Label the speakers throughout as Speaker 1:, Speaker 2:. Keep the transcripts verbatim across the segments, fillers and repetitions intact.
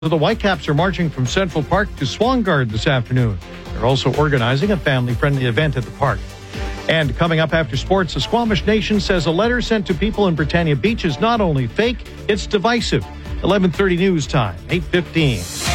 Speaker 1: The Whitecaps are marching from Central Park to Swangard this afternoon. They're also organizing a family-friendly event at the park. And coming up after sports, the Squamish Nation says a letter sent to people in Britannia Beach is not only fake, it's divisive. eleven thirty news time, eight fifteen.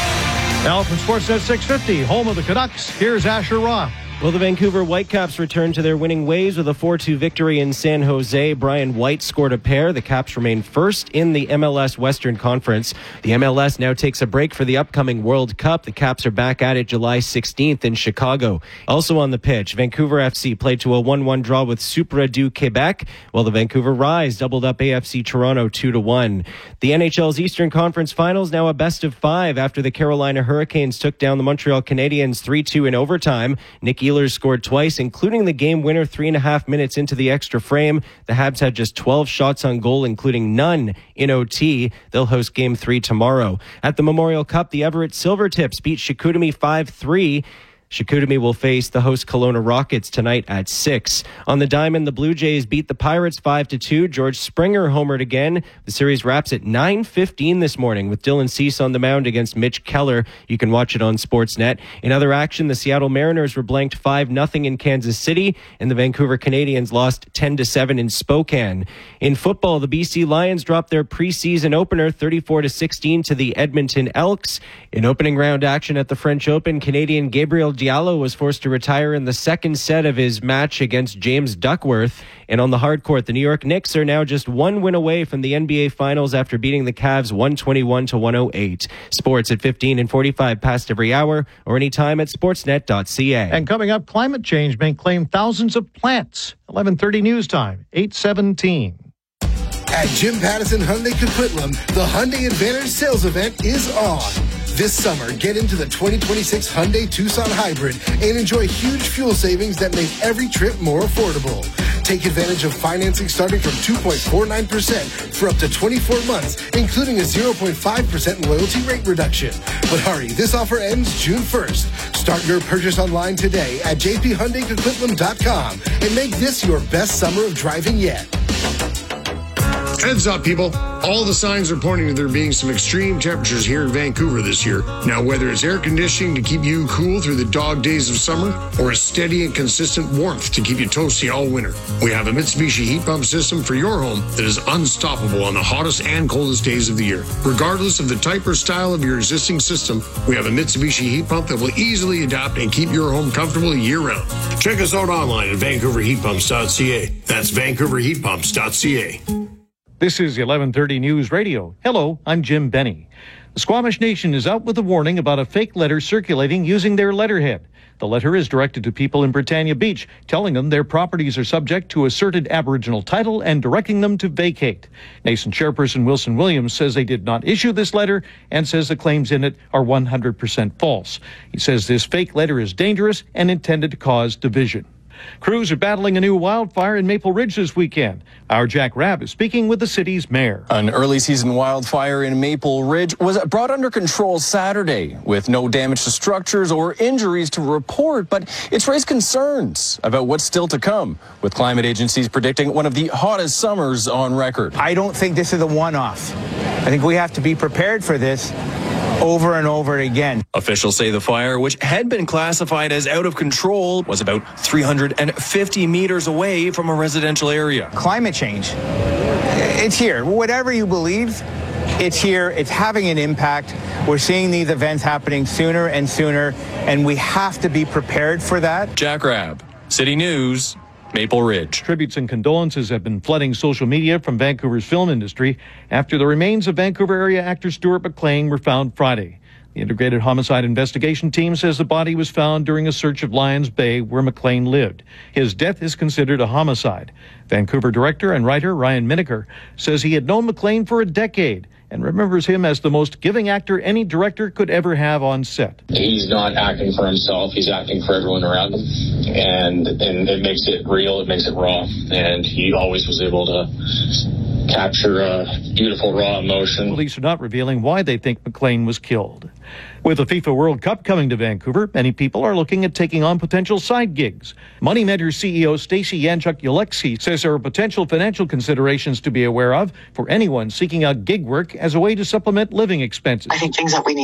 Speaker 1: Now from Sportsnet six fifty, home of the Canucks, here's Asher Roth.
Speaker 2: Well, the Vancouver Whitecaps returned to their winning ways with a four two victory in San Jose. Brian White scored a pair. The Caps remain first in the M L S Western Conference. The M L S now takes a break for the upcoming World Cup. The Caps are back at it July sixteenth in Chicago. Also on the pitch, Vancouver F C played to a one one draw with Supra du Quebec, while the Vancouver Rise doubled up A F C Toronto two to one. The N H L's Eastern Conference Finals now a best of five after the Carolina Hurricanes took down the Montreal Canadiens three two in overtime. Nick Ehlers scored twice, including the game winner three and a half minutes into the extra frame. The Habs had just twelve shots on goal, including none in O T. They'll host game three tomorrow. At the Memorial Cup, the Everett Silvertips beat Chicoutimi five three. Chicoutimi will face the host Kelowna Rockets tonight at six. On the diamond, the Blue Jays beat the Pirates five to two. George Springer homered again. The series wraps at nine fifteen this morning with Dylan Cease on the mound against Mitch Keller. You can watch it on Sportsnet. In other action, the Seattle Mariners were blanked five nothing in Kansas City, and the Vancouver Canadians lost ten to seven in Spokane. In football, the B C Lions dropped their preseason opener thirty-four to sixteen to the Edmonton Elks. In opening round action at the French Open, Canadian Gabriel Diallo was forced to retire in the second set of his match against James Duckworth. And on the hard court, the New York Knicks are now just one win away from the N B A Finals after beating the Cavs one twenty-one to one oh eight. Sports at fifteen and forty-five past every hour or anytime at sportsnet dot c a.
Speaker 1: And coming up, climate change may claim thousands of plants. eleven thirty news time, eight seventeen.
Speaker 3: At Jim Pattison Hyundai Coquitlam, the Hyundai Advantage sales event is on. This summer, get into the twenty twenty-six Hyundai Tucson Hybrid and enjoy huge fuel savings that make every trip more affordable. Take advantage of financing starting from two point four nine percent for up to twenty-four months, including a zero point five percent loyalty rate reduction. But hurry, this offer ends June first. Start your purchase online today at j p hyundai coquitlam dot com and make this your best summer of driving yet.
Speaker 4: Heads up, people. All the signs are pointing to there being some extreme temperatures here in Vancouver this year. Now, whether it's air conditioning to keep you cool through the dog days of summer or a steady and consistent warmth to keep you toasty all winter, we have a Mitsubishi heat pump system for your home that is unstoppable on the hottest and coldest days of the year. Regardless of the type or style of your existing system, we have a Mitsubishi heat pump that will easily adapt and keep your home comfortable year-round. Check us out online at vancouver heat pumps dot c a. That's vancouver heat pumps dot c a.
Speaker 1: This is eleven thirty News Radio. Hello, I'm Jim Benny. The Squamish Nation is out with a warning about a fake letter circulating using their letterhead. The letter is directed to people in Britannia Beach, telling them their properties are subject to asserted Aboriginal title and directing them to vacate. Nation Chairperson Wilson Williams says they did not issue this letter and says the claims in it are one hundred percent false. He says this fake letter is dangerous and intended to cause division. Crews are battling a new wildfire in Maple Ridge this weekend. Our Jack Rabb is speaking with the city's mayor.
Speaker 5: An early season wildfire in Maple Ridge was brought under control Saturday with no damage to structures or injuries to report, but it's raised concerns about what's still to come, with climate agencies predicting one of the hottest summers on record.
Speaker 6: I don't think this is a one-off. I think we have to be prepared for this over and over again.
Speaker 5: Officials say the fire, which had been classified as out of control, was about three hundred fifty meters away from a residential area.
Speaker 6: Climate change, it's here. Whatever you believe, it's here. It's having an impact. We're seeing these events happening sooner and sooner, and we have to be prepared for that.
Speaker 5: Jack Rabb, City News, Maple Ridge.
Speaker 1: Tributes and condolences have been flooding social media from Vancouver's film industry after the remains of Vancouver area actor Stuart McLean were found Friday. The Integrated Homicide Investigation Team says the body was found during a search of Lions Bay where McLean lived. His death is considered a homicide. Vancouver director and writer Ryan Miniker says he had known McLean for a decade and remembers him as the most giving actor any director could ever have on set.
Speaker 7: He's not acting for himself, he's acting for everyone around him, and and it makes it real, it makes it raw, and he always was able to capture uh, beautiful raw emotion.
Speaker 1: Police are not revealing why they think McLean was killed. With the FIFA World Cup coming to Vancouver, many people are looking at taking on potential side gigs. Money Mentor C E O Stacey Yanchuk-Yulexy says there are potential financial considerations to be aware of for anyone seeking out gig work as a way to supplement living expenses.
Speaker 8: I think things that we need